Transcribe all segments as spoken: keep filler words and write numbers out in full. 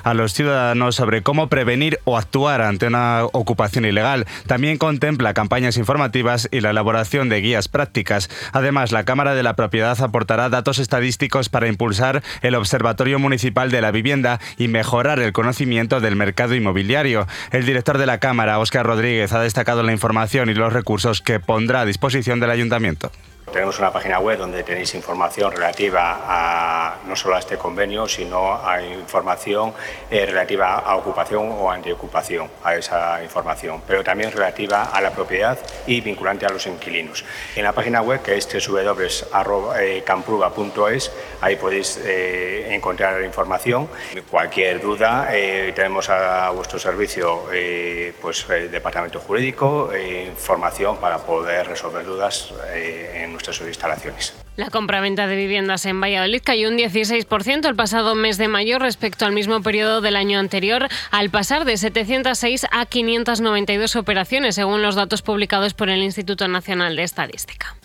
a los ciudadanos sobre cómo prevenir o actuar ante una ocupación ilegal. También contempla campañas informativas y la elaboración de guías prácticas. Además, la Cámara de la Propiedad aportará datos estadísticos para impulsar el Observatorio Municipal de la Vivienda y mejorar el conocimiento del mercado inmobiliario. El director de la Cámara, Óscar Rodríguez, ha destacado la información y los recursos que pondrá a disposición del Ayuntamiento. Tenemos una página web donde tenéis información relativa a no solo a este convenio, sino a información eh, relativa a ocupación o antiocupación, a esa información, pero también relativa a la propiedad y vinculante a los inquilinos. En la página web, que es doble u doble u doble u punto campruga punto es, ahí podéis eh, encontrar la información. Cualquier duda, eh, tenemos a vuestro servicio eh, pues, el departamento jurídico, eh, información para poder resolver dudas eh, en nuestras instalaciones. La compraventa de viviendas en Valladolid cayó un dieciséis por ciento el pasado mes de mayo respecto al mismo periodo del año anterior, al pasar de setecientas seis a quinientas noventa y dos operaciones, según los datos publicados por el Instituto Nacional de Estadística.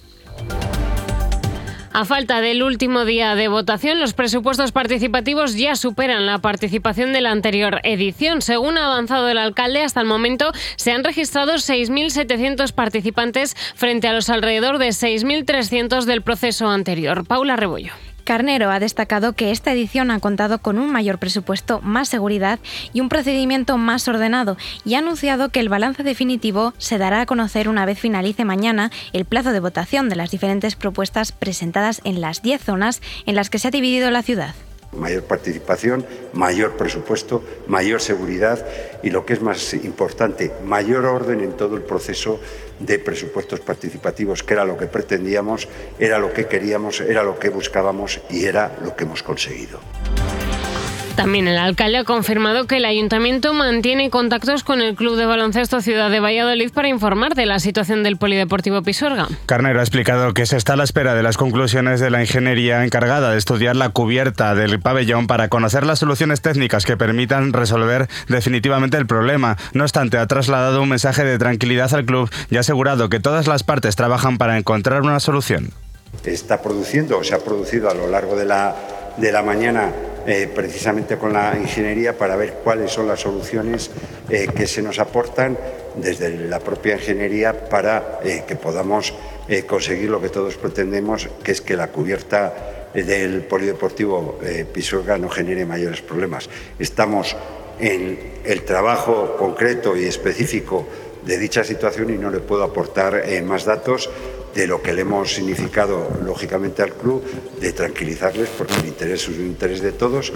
A falta del último día de votación, los presupuestos participativos ya superan la participación de la anterior edición. Según ha avanzado el alcalde, hasta el momento se han registrado seis mil setecientos participantes frente a los alrededor de seis mil trescientos del proceso anterior. Paula Rebollo. Carnero ha destacado que esta edición ha contado con un mayor presupuesto, más seguridad y un procedimiento más ordenado, y ha anunciado que el balance definitivo se dará a conocer una vez finalice mañana el plazo de votación de las diferentes propuestas presentadas en las diez zonas en las que se ha dividido la ciudad. Mayor participación, mayor presupuesto, mayor seguridad y, lo que es más importante, mayor orden en todo el proceso de presupuestos participativos, que era lo que pretendíamos, era lo que queríamos, era lo que buscábamos y era lo que hemos conseguido. También el alcalde ha confirmado que el ayuntamiento mantiene contactos con el Club de Baloncesto Ciudad de Valladolid para informar de la situación del Polideportivo Pisuerga. Carnero ha explicado que se está a la espera de las conclusiones de la ingeniería encargada de estudiar la cubierta del pabellón para conocer las soluciones técnicas que permitan resolver definitivamente el problema. No obstante, ha trasladado un mensaje de tranquilidad al club y ha asegurado que todas las partes trabajan para encontrar una solución. Está produciendo, o se ha producido a lo largo de la, de la mañana, Eh, precisamente con la ingeniería, para ver cuáles son las soluciones eh, que se nos aportan desde la propia ingeniería para eh, que podamos eh, conseguir lo que todos pretendemos, que es que la cubierta eh, del Polideportivo eh, Pisuerga no genere mayores problemas. Estamos en el trabajo concreto y específico de dicha situación y no le puedo aportar eh, más datos de lo que le hemos significado, lógicamente, al club, de tranquilizarles, porque el interés es un interés de todos.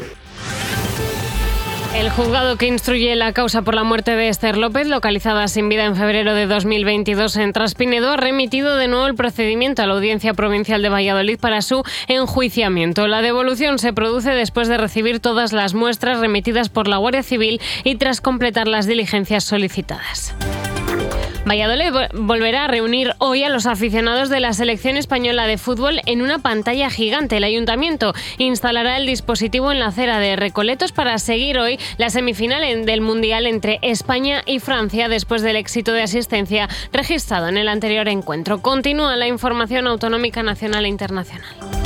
El juzgado que instruye la causa por la muerte de Esther López, localizada sin vida en febrero de dos mil veintidós en Traspinedo, ha remitido de nuevo el procedimiento a la Audiencia Provincial de Valladolid para su enjuiciamiento. La devolución se produce después de recibir todas las muestras remitidas por la Guardia Civil y tras completar las diligencias solicitadas. Valladolid volverá a reunir hoy a los aficionados de la selección española de fútbol en una pantalla gigante. El ayuntamiento instalará el dispositivo en la acera de Recoletos para seguir hoy la semifinal del Mundial entre España y Francia, después del éxito de asistencia registrado en el anterior encuentro. Continúa la información autonómica, nacional e internacional.